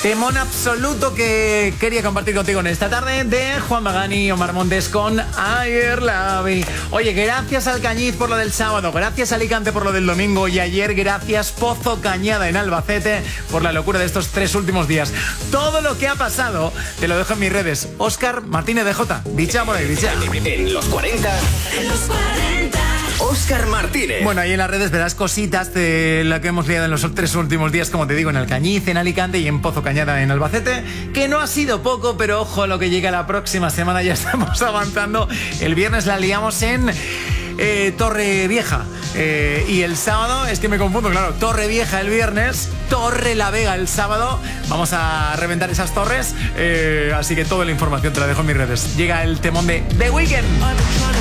Temón absoluto que quería compartir contigo en esta tarde de Juan Magán y Omar Montes con Ayer la vi. Oye, gracias Alcañiz por lo del sábado, gracias Alicante por lo del domingo y ayer gracias Pozo Cañada en Albacete por la locura de estos 3 últimos días. Todo lo que ha pasado te lo dejo en mis redes. Óscar Martínez DJ. Dicha por ahí, dicha. En los 40. En los 40. Óscar Martínez. Bueno, ahí en las redes verás cositas de lo que hemos liado en los 3 últimos días, como te digo, en Alcañiz, en Alicante y en Pozo Cañada en Albacete, que no ha sido poco, pero ojo lo que llega la próxima semana, ya estamos avanzando. El viernes la liamos en Torre Vieja y el sábado, es que me confundo, claro, Torre Vieja el viernes, Torre la Vega el sábado. Vamos a reventar esas torres, así que toda la información te la dejo en mis redes. Llega el temón de The Weeknd.